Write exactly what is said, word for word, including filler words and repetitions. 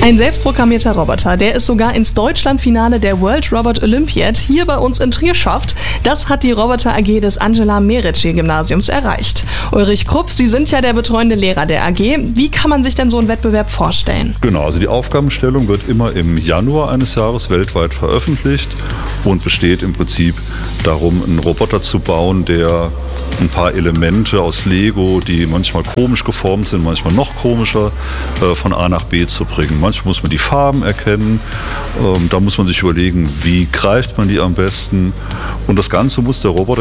Ein selbstprogrammierter Roboter, der es sogar ins Deutschlandfinale der World Robot Olympiad hier bei uns in Trier schafft. Das hat die Roboter A G des Angela Merici Gymnasiums erreicht. Ulrich Krupp, Sie sind ja der betreuende Lehrer der A G. Wie kann man sich denn so einen Wettbewerb vorstellen? Genau, also die Aufgabenstellung wird immer im Januar eines Jahres weltweit veröffentlicht und besteht im Prinzip darum, einen Roboter zu bauen, der ein paar Elemente aus Lego, die manchmal komisch geformt sind, manchmal noch komischer, äh, von A nach B zu bringen. Manchmal muss man die Farben erkennen, ähm, da muss man sich überlegen, wie greift man die am besten. Und das Ganze muss der Roboter